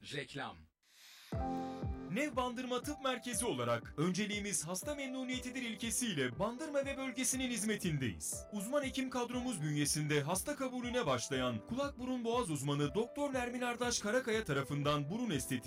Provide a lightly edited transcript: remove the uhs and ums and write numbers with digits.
Reklam. Nev Bandırma Tıp Merkezi olarak önceliğimiz hasta memnuniyetidir ilkesiyle Bandırma ve bölgesinin hizmetindeyiz. Uzman hekim kadromuz bünyesinde hasta kabulüne başlayan kulak burun boğaz uzmanı Doktor Nermin Ardaş Karakaya tarafından burun estetiği